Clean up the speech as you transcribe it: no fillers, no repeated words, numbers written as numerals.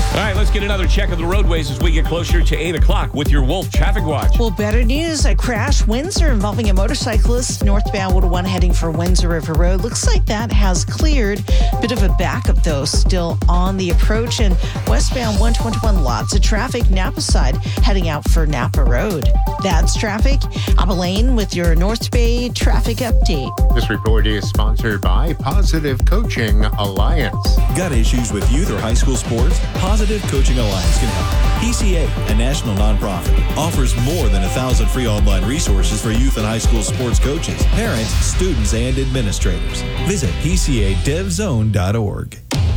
All right, let's get another check of the roadways as we get closer to 8 o'clock with your Wolf Traffic Watch. Well, better news. A crash, Windsor, involving a motorcyclist northbound 101 heading for Windsor River Road. Looks like that has cleared. Bit of a backup, though, still on the approach. And westbound 121, lots of traffic. Napa side heading out for Napa Road. That's traffic. Abilene with your North Bay traffic update. This report is sponsored by Positive Coaching Alliance. Got issues with youth or high school sports? Positive Coaching Alliance can help. PCA, a national nonprofit, offers more than 1,000 free online resources for youth and high school sports coaches, parents, students, and administrators. Visit PCADevZone.org.